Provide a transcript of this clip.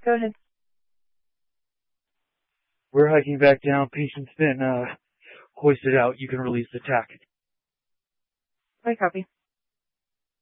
Go ahead. We're hiking back down. Patient's been hoisted out. You can release the tack. I copy.